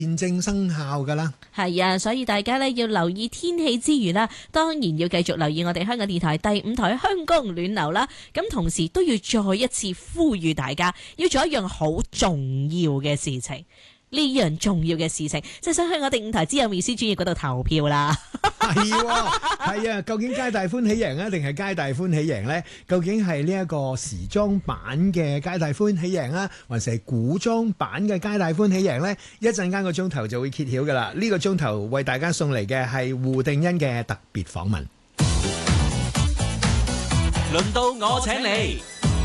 現正生效噶啦。 係啊，所以大家咧要留意天氣之餘啦，當然要繼續留意我哋香港電台第5台香港暖流啦。咁同時都要再一次呼籲大家要做一樣好重要嘅事情。呢樣重要嘅事情，即係想去我哋5台之友美斯專頁嗰度投票啦。 係啊，究竟皆大歡喜贏啊，定係皆大歡喜贏呢？究竟係呢一個時裝版嘅皆大歡喜贏啊，還是係古裝版嘅皆大歡喜贏呢？一陣間個鐘頭就會揭曉噶啦。呢個鐘頭為大家送嚟嘅係胡定欣嘅特別訪問。 輪到我請你。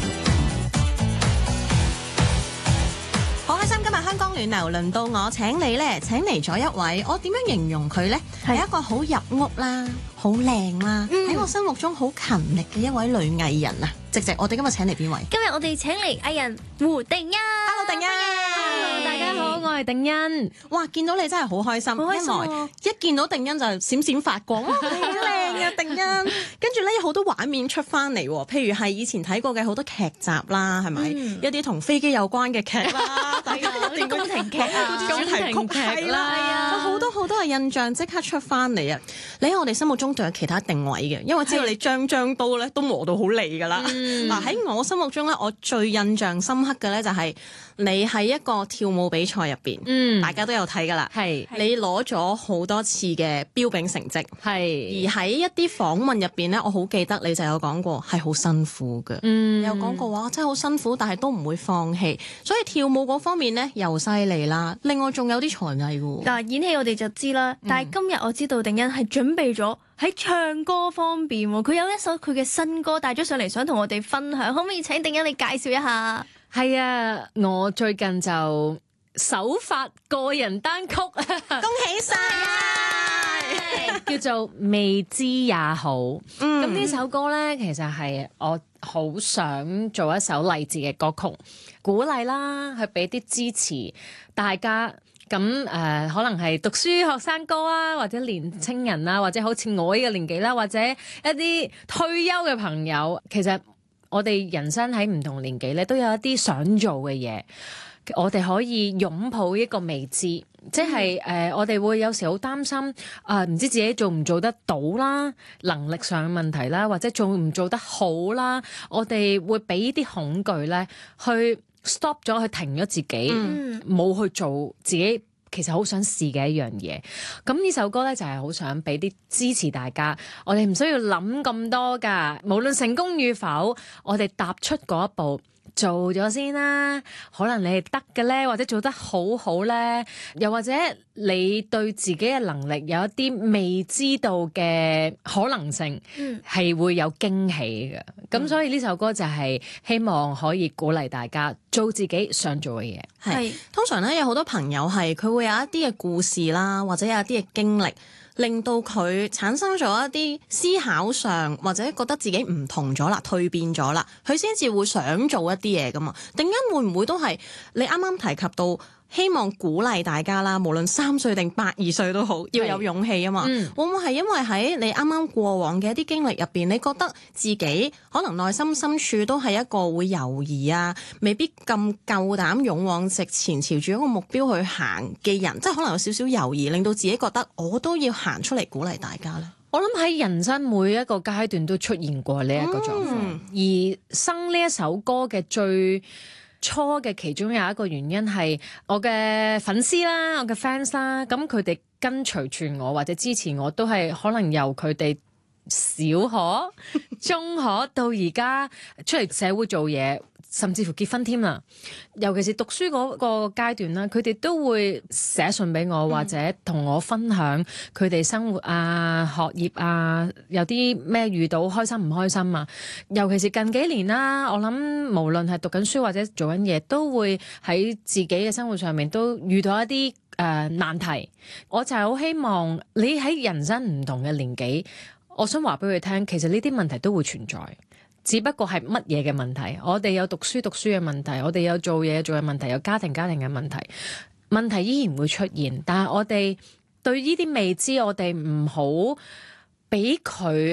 好開心今日香港暖流輪到我請你呢，請嚟咗一位，我點樣形容佢呢？係一個好入屋啦，好靚啦，喺我心目中好勤力嘅一位女藝人啊！直我哋今日請嚟邊位？ 今日我哋請嚟藝人胡定欣。 Hello， 定欣。 Hello， 大家好，我係定欣。 哇，見到你真係好開心， 好開心啊！ 一見到定欣就閃閃發光，好靚啊定欣。跟住咧有好多畫面出翻嚟，譬如係以前睇過嘅好多劇集啦，係咪？一啲同飛機有關嘅劇啦，大家一定宮廷劇啊， 主題曲係啦，有好多嘅印象即刻出翻嚟啊！你喺我哋心目中仲有其他定位嘅，因為知道你張刀咧都磨到好利噶啦。嗱喺我心目中咧，我最印象深刻嘅咧就係你喺一個跳舞比賽入邊，大家都有睇噶啦。係你攞咗好多次嘅標炳成績，係而喺一啲訪問入邊咧，我好記得你就有講過係好辛苦嘅，有講過話真係好辛苦，但係都唔會放棄。所以跳舞嗰方面咧又犀利啦。另外仲有啲才藝嘅嗱，演戲我哋就知啦，但係今日我知道定欣係準備咗喺唱歌方面，佢有一首佢嘅新歌帶咗上嚟，想同我哋分享，可唔可以請定欣你介紹一下？ 係啊，我最近就首發個人單曲，恭喜晒！ 叫做未知也好。咁呢首歌呢，其實係我好想做一首勵志嘅歌曲，鼓勵啦，去俾啲支持大家。咁可能係讀書學生哥啊，或者年青人啊，或者好似我呢個年紀啦，或者一啲退休嘅朋友，其實我哋人生喺唔同年紀咧，都有一啲想做嘅嘢，我哋可以擁抱一個未知，即係我哋會有時好擔心唔知自己做唔做得到啦，能力上嘅問題啦，或者做唔做得好啦，我哋會俾啲恐懼咧去stop 咗，去停咗自己，冇去做自己其實好想試嘅一樣嘢。咁呢首歌咧就係好想俾啲支持大家，我哋唔需要諗咁多噶，無論成功與否，我哋踏出嗰一步，做咗先啦。可能你係得嘅咧，或者做得好好咧，又或者你對自己嘅能力有一啲未知道嘅可能性，係會有驚喜嘅。咁所以呢首歌就係希望可以鼓勵大家做自己想做嘅嘢。 係通常咧有好多朋友係佢會有一啲嘅故事啦，或者有一啲嘅經歷，令到佢產生咗一啲思考上，或者覺得自己唔同咗啦，蛻變咗啦，佢先至會想做一啲嘢噶嘛。定欣會唔會都係你啱啱提及到希望鼓勵大家啦，無論3歲定82歲都好，要有勇氣啊嘛。會唔會係因為喺你啱啱過往嘅一啲經歷入邊，你覺得自己可能內心深處都係一個會猶豫啊，未必咁夠膽勇往直前，朝住一個目標去行嘅人，即係可能有少少猶豫，令到自己覺得我都要行出嚟鼓勵大家咧。 我諗喺人生每一個階段都出現過呢一個狀況，而生呢一首歌嘅最初嘅其中有一個原因係我嘅粉絲啦，我嘅 fans 啦，咁佢哋跟隨住我或者支持我，都係可能由佢哋小學、中學到而家出嚟社會做嘢，甚至乎結婚添啦。尤其是讀書嗰個階段啦，佢哋都會寫信俾我，或者同我分享佢哋生活啊、學業啊，有啲咩遇到開心唔開心啊。尤其是近幾年啦，我諗無論係讀緊書或者做緊嘢，都會喺自己嘅生活上面都遇到一啲難題。我就係好希望你喺人生唔同嘅年紀，我想話俾佢聽，其實呢啲問題都會存在。只不過係乜嘢嘅問題？我哋有讀書嘅問題，我哋有做嘢嘅問題，有家庭嘅問題，問題依然會出現。但係我哋對呢啲未知，我哋唔好俾佢